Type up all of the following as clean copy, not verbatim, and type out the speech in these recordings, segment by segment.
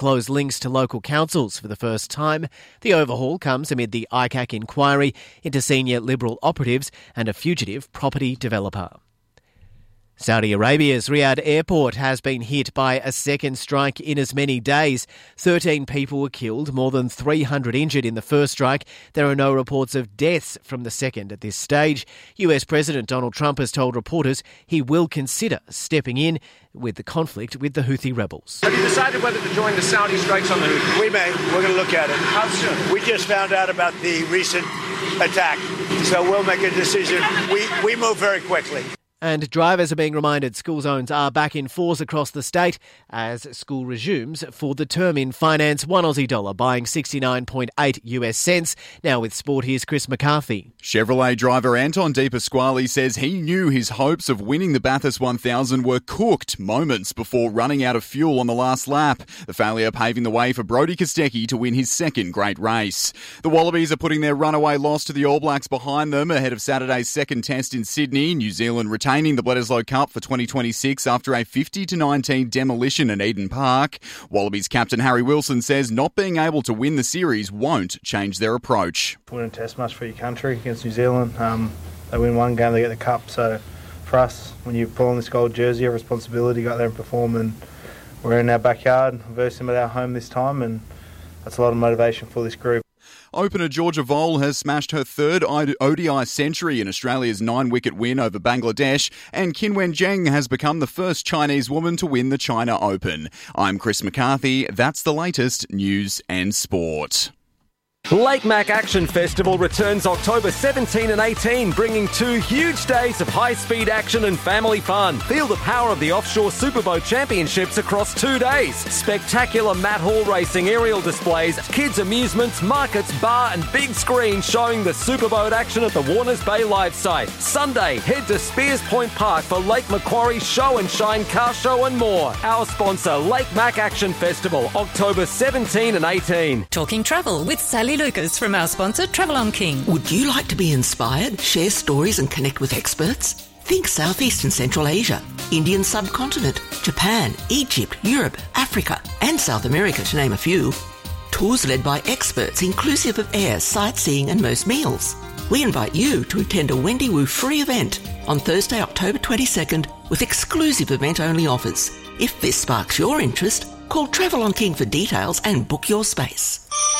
disclose links to local councils for the first time. The overhaul comes amid the ICAC inquiry into senior Liberal operatives and a fugitive property developer. Saudi Arabia's Riyadh airport has been hit by a second strike in as many days. 13 people were killed, more than 300 injured in the first strike. There are no reports of deaths from the second at this stage. US President Donald Trump has told reporters he will consider stepping in with the conflict with the Houthi rebels. Have you decided whether to join the Saudi strikes on the Houthis? We may. We're going to look at it. How soon? We just found out about the recent attack, so we'll make a decision. We move very quickly. And drivers are being reminded school zones are back in force across the state as school resumes for the term in finance. $1 Aussie buying 69.8 US cents. Now with sport, here's Chris McCarthy. Chevrolet driver Anton De Pasquale says he knew his hopes of winning the Bathurst 1000 were cooked moments before running out of fuel on the last lap. The failure paving the way for Brodie Kostecki to win his second great race. The Wallabies are putting their runaway loss to the All Blacks behind them ahead of Saturday's second test in Sydney. New Zealand retaining the Bledisloe Cup for 2026 after a 50-19 demolition at Eden Park. Wallabies captain Harry Wilson says not being able to win the series won't change their approach. Wouldn't test much for your country against New Zealand. They win one game, they get the cup. So for us, when you pull on this gold jersey, you have responsibility, go out there and perform. And we're in our backyard versus them at our home this time, and that's a lot of motivation for this group. Opener Georgia Vole has smashed her third ODI century in Australia's 9-wicket win over Bangladesh, and Qinwen Zheng has become the first Chinese woman to win the China Open. I'm Chris McCarthy. That's the latest news and sport. Lake Mac Action Festival returns October 17 and 18, bringing 2 huge days of high-speed action and family fun. Feel the power of the Offshore Superboat Championships across 2 days. Spectacular Matt Hall racing, aerial displays, kids' amusements, markets, bar and big screen showing the superboat action at the Warners Bay Live site. Sunday, head to Spears Point Park for Lake Macquarie Show and Shine Car Show and more. Our sponsor, Lake Mac Action Festival, October 17 and 18. Talking travel with Sally Lucas from our sponsor, Travel on King. Would you like to be inspired, share stories and connect with experts? Think Southeast and Central Asia, Indian subcontinent, Japan, Egypt, Europe, Africa and South America, to name a few. Tours led by experts inclusive of air, sightseeing and most meals. We invite you to attend a Wendy Wu free event on Thursday, October 22nd with exclusive event-only offers. If this sparks your interest, call Travel on King for details and book your space.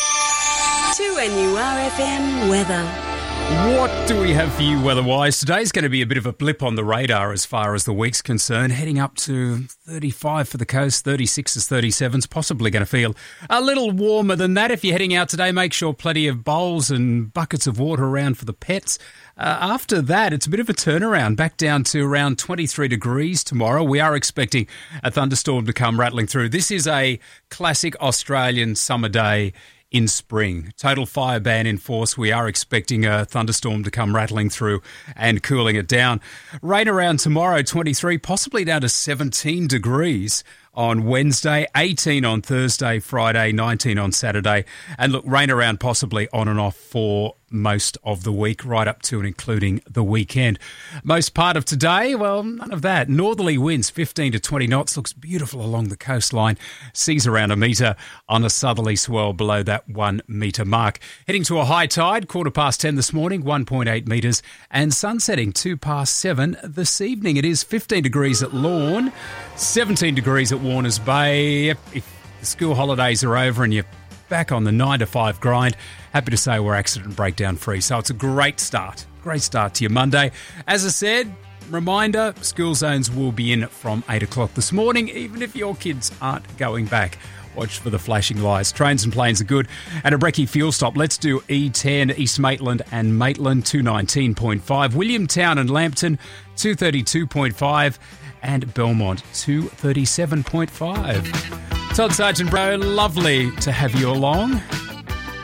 2NURFM weather. What do we have for you weather-wise? Today's going to be a bit of a blip on the radar as far as the week's concerned, heading up to 35 for the coast, 36 is 37s, possibly going to feel a little warmer than that. If you're heading out today, make sure plenty of bowls and buckets of water around for the pets. After that, it's a bit of a turnaround, back down to around 23 degrees tomorrow. We are expecting a thunderstorm to come rattling through. This is a classic Australian summer day in spring. Total fire ban in force. We are expecting a thunderstorm to come rattling through and cooling it down. Rain around tomorrow, 23, possibly down to 17 degrees on Wednesday, 18 on Thursday, Friday, 19 on Saturday. And look, rain around possibly on and off for most of the week, right up to and including the weekend. Most part of today, well, none of that. Northerly winds, 15 to 20 knots. Looks beautiful along the coastline. Seas around a metre on a southerly swell below that 1 metre mark. Heading to a high tide, 10:15 this morning, 1.8 metres. And sunsetting 7:02 this evening. It is 15 degrees at Lorne, 17 degrees at Warners Bay. If the school holidays are over and you're back on the 9 to 5 grind, happy to say we're accident breakdown free. So it's a great start to your Monday. As I said, reminder, school zones will be in from 8 o'clock this morning, even if your kids aren't going back. Watch for the flashing lights. Trains and planes are good. And a brekkie fuel stop. Let's do E10, East Maitland and Maitland, 219.5. Williamtown and Lambton, 232.5. And Belmont, 237.5. Todd Sargent Bro, lovely to have you along.